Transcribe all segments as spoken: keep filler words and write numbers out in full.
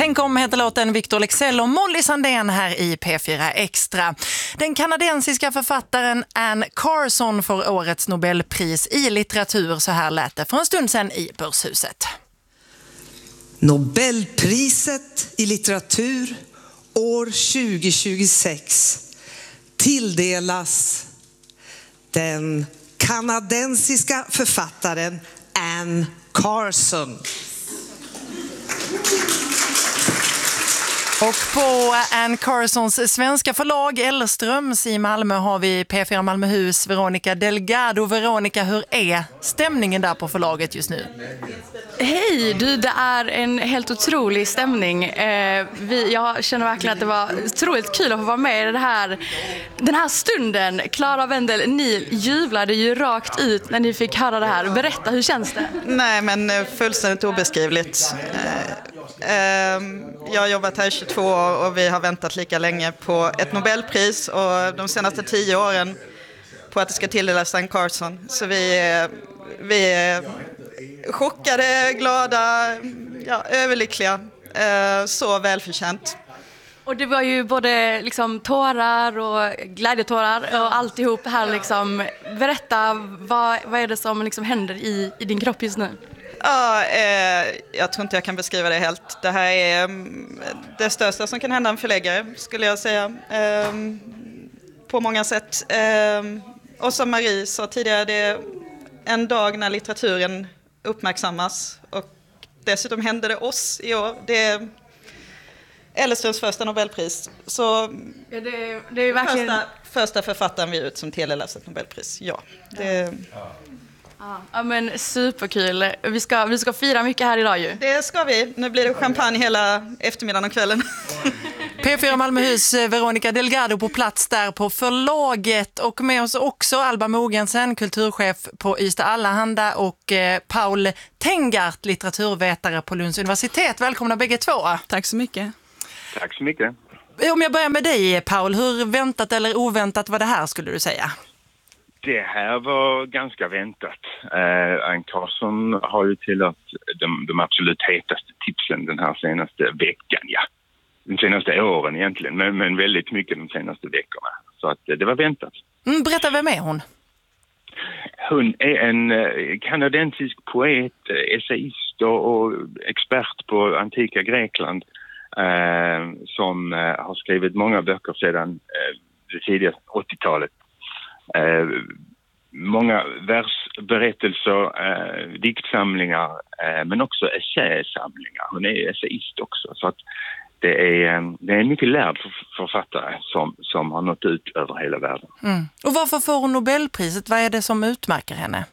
Tänk om heter låten Victor Leksell och Molly Sandén här i P fyra Extra. Den kanadensiska författaren Anne Carson får årets Nobelpris i litteratur. Så här lät det för en stund sedan i Börshuset. Nobelpriset i litteratur år tjugo tjugosex tilldelas den kanadensiska författaren Anne Carson. Och på Anne Carsons svenska förlag Elströms i Malmö har vi P fyra Malmöhus Veronica Delgado. Veronica, hur är stämningen där på förlaget just nu? Hej, du, det är en helt otrolig stämning. Eh, vi, jag känner verkligen att det var otroligt kul att få vara med i det här, den här stunden. Clara Wendel, ni jublade ju rakt ut när ni fick höra det här. Berätta, hur känns det? Nej, men fullständigt obeskrivligt. Eh, eh, jag har jobbat här i tjugotvå år och vi har väntat lika länge på ett Nobelpris och de senaste tio åren på att det ska tilldelas Anne Carson. Så vi, vi är chockade, glada, ja, överlyckliga. Eh, så välförtjänt. Och det var ju både liksom tårar och glädjetårar och alltihop här liksom. Berätta, vad, vad är det som liksom händer i, i din kropp just nu? Ja, eh, jag tror inte jag kan beskriva det helt. Det här är um, det största som kan hända en förläggare, skulle jag säga. Um, på många sätt. Um, och som Marie sa tidigare, det är en dag när litteraturen uppmärksammas. Och dessutom händer det oss i år. Det är Elströms första Nobelpris. Så ja, det, det är verkligen... första, första författaren vi ut som tilldelas ett Nobelpris. Ja, det... Ja, men superkul. Vi ska, vi ska fira mycket här idag ju. Det ska vi. Nu blir det champagne hela eftermiddagen och kvällen. P fyra Malmöhus Veronica Delgado på plats där på förlaget. Och med oss också Alba Mogensen, kulturchef på Ystad Allehanda, och eh, Paul Tengart, litteraturvetare på Lunds universitet. Välkomna bägge två. Tack så mycket. Tack så mycket. Om jag börjar med dig, Paul, hur väntat eller oväntat var det här, skulle du säga? Det här var ganska väntat. Uh, Anne Carson har ju tillhört de, de absolut hetaste tipsen den här senaste veckan, ja. De senaste åren egentligen, men, men väldigt mycket de senaste veckorna. Så att uh, det var väntat. Mm, berätta, vem är hon? Hon är en uh, kanadensisk poet, uh, essayist och, och expert på antika Grekland uh, som uh, har skrivit många böcker sedan uh, det tidiga åttiotalet. Eh, många versberättelser, eh, diktsamlingar, eh, men också essäsamlingar. Hon är essayist också, så att det är, det är en mycket lärd författare som, som har nått ut över hela världen. Mm. Och varför får hon Nobelpriset? Vad är det som utmärker henne?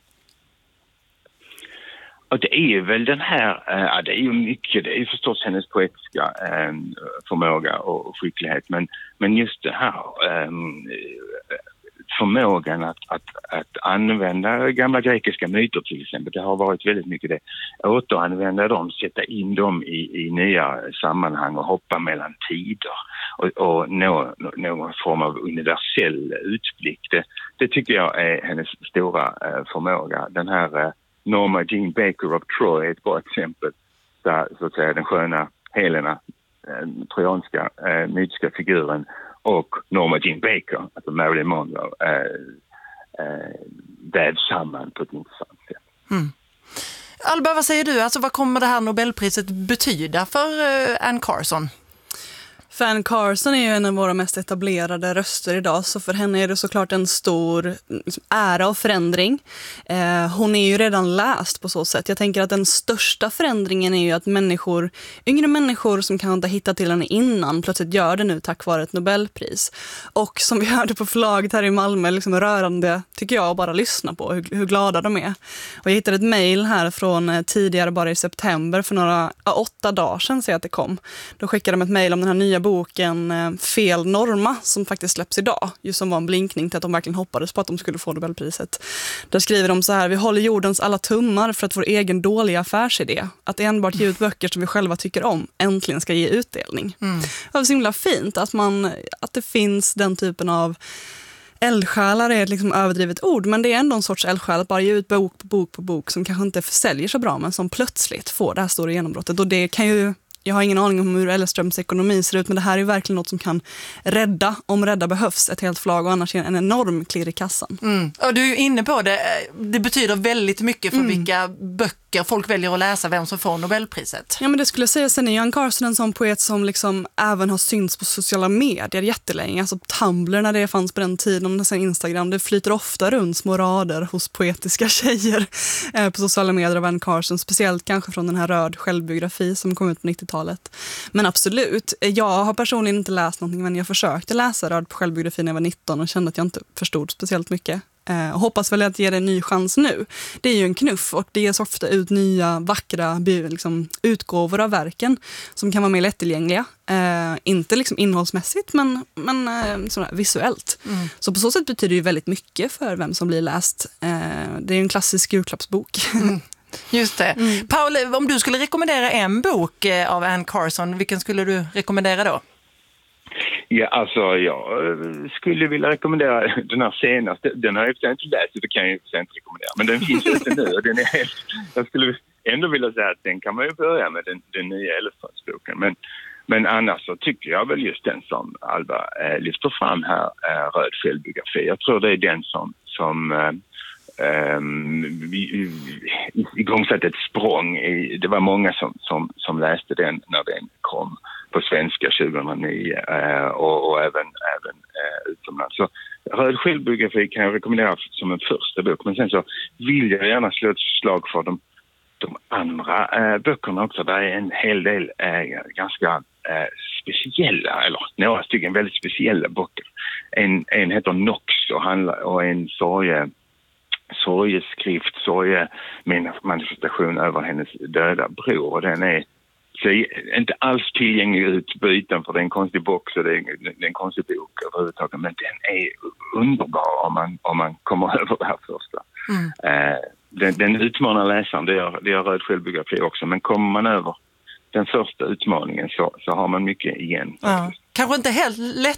Och det är väl den här, ja, det är ju mycket, det är ju förstås hennes poetiska eh, förmåga och skicklighet, men, men just det här eh, förmågan att, att, att använda gamla grekiska myter till exempel. Det har varit väldigt mycket det. Återanvända dem, sätta in dem i, i nya sammanhang och hoppa mellan tider och, och nå, nå någon form av universell utblick. Det, det tycker jag är hennes stora eh, förmåga. Den här eh, Norma Jean Baker of Troy är ett bra exempel där, så att säga, den sköna Helena, den trojanska eh, mytiska figuren, och Norma Jean Baker, alltså Marilyn Monroe, äh, äh, vävs samman på ett intressant sätt. Mm. Alba, vad säger du? Alltså, vad kommer det här Nobelpriset betyda för uh, Anne Carson? För Anne Carson är ju en av våra mest etablerade röster idag, så för henne är det såklart en stor liksom, ära och förändring. Eh, hon är ju redan läst på så sätt. Jag tänker att den största förändringen är ju att människor, yngre människor som kan inte ha hittat till henne innan, plötsligt gör det nu tack vare ett Nobelpris. Och som vi hörde på förlaget här i Malmö, liksom rörande tycker jag, att bara lyssna på hur, hur glada de är. Och jag hittade ett mejl här från eh, tidigare, bara i september, för några, ja, åtta dagar sedan ser jag att det kom. Då skickade de ett mejl om den här nya boken eh, Fel Norma som faktiskt släpps idag, just som var en blinkning till att de verkligen hoppades på att de skulle få Nobelpriset. Där skriver de så här: vi håller jordens alla tummar för att vår egen dåliga affärsidé, att enbart ge ut böcker som vi själva tycker om, äntligen ska ge utdelning. Mm. Det var så himla fint att, man, att det finns den typen av eldsjälar, är ett liksom överdrivet ord, men det är ändå en sorts eldsjäl att bara ge ut bok på bok på bok som kanske inte försäljer så bra, men som plötsligt får det här stora genombrottet. Och det kan ju jag har ingen aning om hur Elleströms ekonomi ser ut, men det här är verkligen något som kan rädda, om rädda behövs, ett helt förlag, och annars är en enorm klirr i kassan. Mm. Och du är ju inne på det, det betyder väldigt mycket för mm. vilka böcker folk väljer att läsa, vem som får Nobelpriset. Ja, men det skulle jag säga, sen är Anne Carson en sån poet som liksom även har synts på sociala medier jättelänge. Alltså Tumblr när det fanns på den tiden, och sen Instagram, det flyter ofta runt små rader hos poetiska tjejer eh, på sociala medier av Anne Carson, speciellt kanske från den här Röd självbiografi som kom ut på nittiotalet. Men absolut, jag har personligen inte läst någonting, men jag försökte läsa Röd självbiografi när jag var nitton och kände att jag inte förstod speciellt mycket. Eh, och hoppas väl att ge det en ny chans nu. Det är ju en knuff, och det ges ofta ut nya vackra liksom, utgåvor av verken som kan vara mer lättillgängliga. Eh, inte liksom innehållsmässigt, men, men eh, sådär, visuellt. Mm. Så på så sätt betyder det ju väldigt mycket för vem som blir läst. Eh, det är ju en klassisk julklappsbok. Mm. Just det. Mm. Paul, om du skulle rekommendera en bok av Anne Carson, vilken skulle du rekommendera då? Ja, alltså jag skulle vilja rekommendera den här senaste. Den har jag inte läst, så det kan jag inte rekommendera. Men den finns ute nu, och den är helt, jag skulle ändå vilja säga att den kan man ju börja med, den, den nya Elleströmsboken. Men, men annars så tycker jag väl just den som Alba eh, lyfter fram här, eh, Röd självbiografi. Jag tror det är den som, som eh, Um, igångsatte ett språng i, det var många som, som, som läste den när den kom på svenska tjugohundranio uh, och, och även, även uh, utomlands. Så Röd självbiografi kan jag rekommendera som en första bok, men sen så vill jag gärna slå ett slag för de, de andra uh, böckerna också. Det är en hel del uh, ganska uh, speciella, eller några stycken väldigt speciella böcker. En, en heter Nox och, handlar, och en sorge sorgeskrift, sorgemanifestation över hennes döda bror, och den är ser inte alls tillgänglig ut på ytan, för det är en konstig box och det är, det är en konstig bok överhuvudtaget, men den är underbar om man, om man kommer över det här första. Mm. Eh, den, den utmanar läsaren, det gör, det gör Röd självbiografi också, men kommer man över den första utmaningen så, så har man mycket igen. Ja. Kanske inte helt lätt